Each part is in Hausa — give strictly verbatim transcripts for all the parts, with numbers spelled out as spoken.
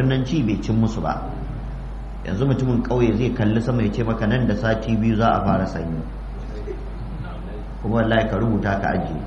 birnanci bai cin musu ba. Yanzu mutumin ƙauye zai kalli sama ya ce maka nan da sati biyu za a fara sanyi, kuma wallahi ka rubuta ka ajiye.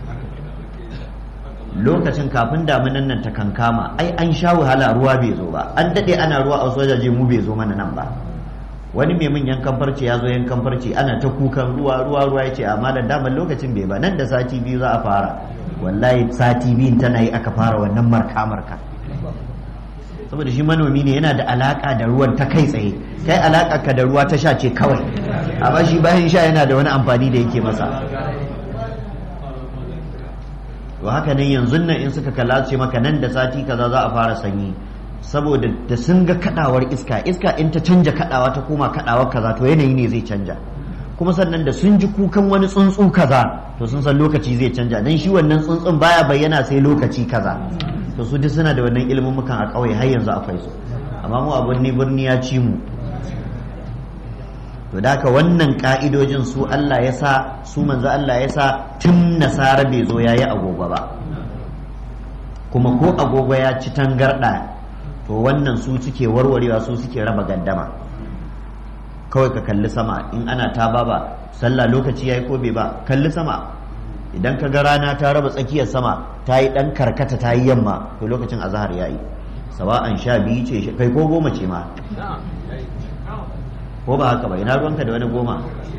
Lokacin kafin damunan nan ta kankama ai an sha wahala, ruwa bai zo ba, an daɗe ana ruwa a wasu wajaje, mu bai zo mana nan ba. Wani mai min yankan farce ya zo yankan farce ana ta kukan ruwa ruwa ruwa ya ce amma da daman lokacin bai ba, nan da sati biyu za a fara. Wallahi sati biyun tana yi aka fara wannan marka marka, saboda shi manomi ne, yana da alaka da ruwan ta kai tsaye, kai alaka ka da ruwa ta sha ce kawai, amma shi bayan sha yana da wani amfani da yake masa. To haka nan yanzu nan in suka kalla ce maka nan da sati kaza za a fara sanyi, saboda da sun ga kadawar iska, iska in ta canja kadawa ta koma kadawar kaza to yanayi ne zai canja. Kuma sannan da sun ji kukan wani tsuntsu kaza to sun san lokaci zai canja, dan shi wannan tsuntsun baya bayyana sai lokaci kaza. To su duk suna da wannan ilimin mukan a ƙauye har yanzu akwai su, amma mu a birni birni ya ci mu. To da haka wannan ka'idojin su Allah ya sa, su manzo Allah ya sa tun nasara bai zo yayi agogo ba, kuma ko agogo ya ci tangarda to wannan su suke warwarewa, su suke raba gaddama. Kawai ka kalli sama, in ana ta baba sallah lokaci yayi ko bai ba, kalli sama. Idan ka ga rana ta raba tsakiyar sama ta yi dan karkata ta yi yamma to lokacin azhar yayi, sawa'an sha biyu ce kai ko goma ce ma, ko ba haka ba, ina ruwanka da wani goma.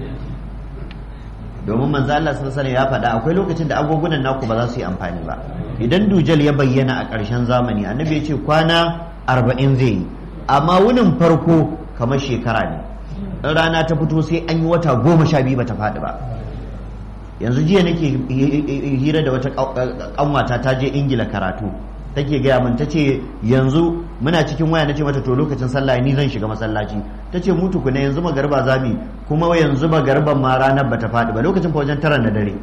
Domin manzo Allah sallallahu alaihi wasallam ya faɗa akwai lokacin da agogunan naku ba za su yi amfani ba. Idan dujal ya bayyana a ƙarshen zamani, annabi ya ce kwana arba'in zai yi, amma wunin farko kamar shekara ne. In rana ta fito sai an yi wata goma sha biyu bata faɗi ba. Yanzu jiya nake hira da wata ƙanwata ta je Ingila karatu, take gaya min ta ce yanzu muna cikin waya, nace mata to lokacin sallah ni zan shiga masallaci, ta ce mu tukuna yanzu magarba zami, kuma yanzu magarban ma ranar bata faɗi ba, lokacin fa wajen tara na dare.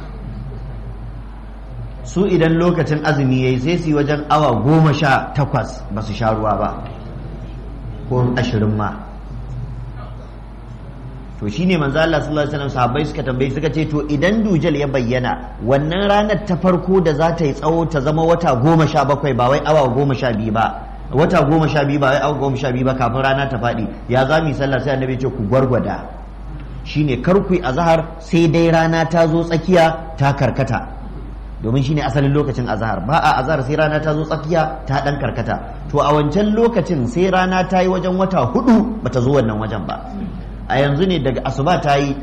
Su idan lokacin azumi yayi sai su yi wajen awa goma sha takwas ba su sha ruwa ba, ko ashirin ma. To shine manzo Allah sallallahu alaihi wasallam sahabbai suka tambaye suka ce to idan dujal ya bayyana wannan ranar ta farko da za ta yi tsawo ta zama wata goma sha bakwai ba wai awa goma sha biyu ba, wata goma sha biyu ba wai awa goma sha biyu ba, kafin rana ta faɗi ya za mu yi sallah? Sai annabi ce ku gwargwada, shine kar ku yi azhar sai dai rana ta zo tsakiya ta karkata, domin shine asalin lokacin azhar. Ba a azhar sai rana ta zo tsakiya ta dan karkata. To a wancan lokacin sai rana ta yi wajen wata hudu bata zo wannan wajen ba. A yanzu ne daga asuba ta yi